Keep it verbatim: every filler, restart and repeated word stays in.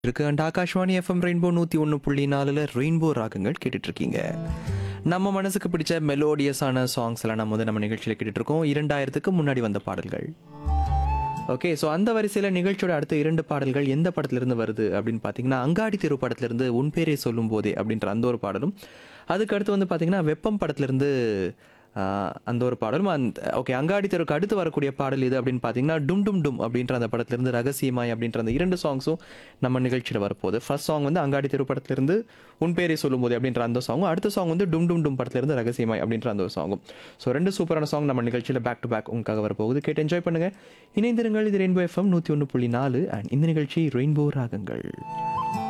இருக்கு and Akashvani FM rainbow நூற்றி ஒன்று புள்ளி நாலில் ரெயின்போ ராகங்கள் கேட்டுட்ருக்கீங்க. நம்ம மனசுக்கு பிடிச்ச மெலோடியஸான சாங்ஸ் எல்லாம் நம்ம வந்து நம்ம நிகழ்ச்சியில் கேட்டுட்ருக்கோம். இரண்டாயிரத்துக்கு முன்னாடி வந்த பாடல்கள். ஓகே, ஸோ அந்த வரிசையில் நிகழ்ச்சியோட அடுத்த இரண்டு பாடல்கள் எந்த படத்துலேருந்து வருது அப்படின்னு பார்த்தீங்கன்னா, அங்காடி தெரு படத்துலேருந்து உன் பேரே சொல்லும் போதே அப்படின்ற அந்த ஒரு பாடலும், அதுக்கு அடுத்து வந்து பார்த்தீங்கன்னா வெப்பம் படத்துலேருந்து அந்த ஒரு பாடலும். அந்த ஓகே, அங்காடி தெருக்கு அடுத்து வரக்கூடிய பாடல் இது அப்படின்னு பார்த்தீங்கன்னா டும் டும் டும் அப்படின்ற அந்த படத்துலேருந்து ரகசியமாய் அப்படின்ற அந்த இரண்டு சாங்ஸும் நம்ம நிகழ்ச்சியில் வரப்போகுது. ஃபர்ஸ்ட் சாங் வந்து அங்காடி தெரு படத்துலேருந்து உன் பேரை சொல்லும்போது அப்படின்ற அந்த சாங்கும், அடுத்த சாங் வந்து டும் டும் டும் படத்துலேருந்து ரகசியமாய் அப்படின்ற அந்த ஒரு சாங்கும். ஸோ ரெண்டு சூப்பரான சாங் நம்ம நிகழ்ச்சியில் பேக் டு பேக் உங்களுக்காக வரப்போகுது. கேட்டு என்ஜாய் பண்ணுங்கள். இணைந்திருங்கள். இது ரெயின்போ எஃப்எம் நூற்றி ஒன்று புள்ளி நாலு அண்ட் இந்த நிகழ்ச்சி ரெயின்போ ராகங்கள்.